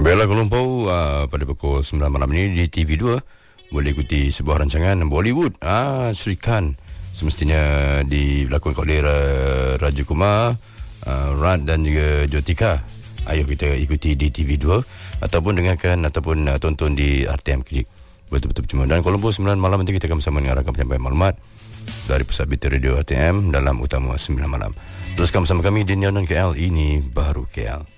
Baiklah Kuala Lumpur, pada pukul 9 malam ini di TV2 boleh ikuti sebuah rancangan Bollywood Sri Khan, semestinya dilakukan oleh Raja Kumar, Rad dan juga Jyotika. Ayo kita ikuti di TV2 ataupun dengarkan ataupun tonton di RTM Klik. Betul-betul cuma. Dan Kuala Lumpur 9 malam nanti kita akan bersama mengarahkan penyampaian maklumat dari Pusat Berita Radio RTM dalam Utama 9 malam. Teruskan bersama kami di Neon KL, ini baru KL.